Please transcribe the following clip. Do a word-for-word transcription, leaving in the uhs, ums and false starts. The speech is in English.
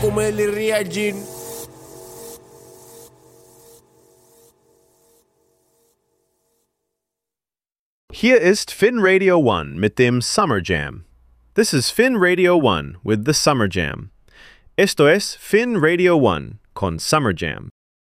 Umeli Riajin. Hier ist Finn Radio One mit dem Summer Jam. This is Finn Radio One with the Summer Jam. Esto es Finn Radio One con Summer Jam.